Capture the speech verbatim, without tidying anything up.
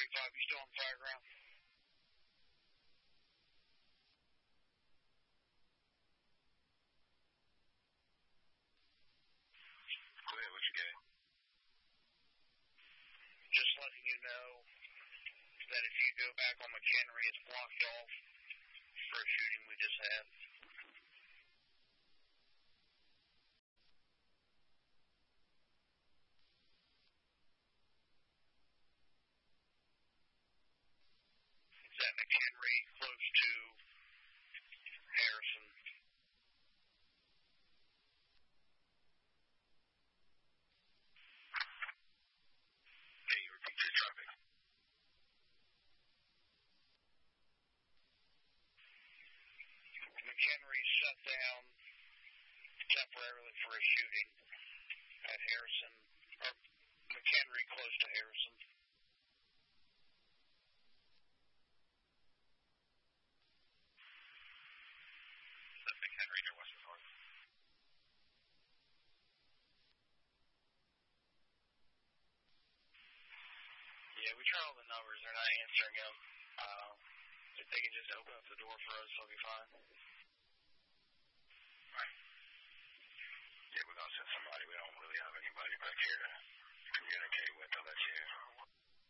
thirty-five, you still on the fire ground? Go ahead, what you got? Just letting you know that if you go back on McHenry, it's blocked off for a shooting we just had. It's at McHenry, close to Harrison. Can you repeat your traffic? McHenry shut down temporarily for a shooting at Harrison, or McHenry close to Harrison. Is that McHenry near Western North? Yeah, we tried all the numbers. They're not answering them. Uh, if they can just open up the door for us, they'll be fine. Right. Yeah, we're going to send somebody. We don't really have anybody back here to communicate with. I'll let you